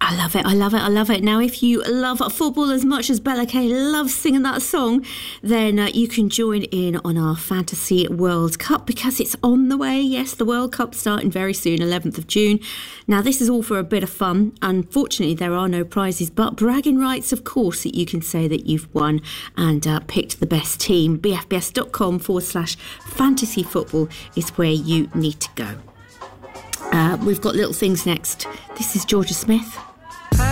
I love it, I love it, I love it. Now, if you love football as much as Bella Kay loves singing that song, then you can join in on our Fantasy World Cup because it's on the way. Yes, the World Cup starting very soon, 11th of June. Now, this is all for a bit of fun. Unfortunately, there are no prizes, but bragging rights, of course, that you can say that you've won and picked the best team. bfbs.com/fantasy football is where you need to go. We've got Little Things next. This is Georgia Smith.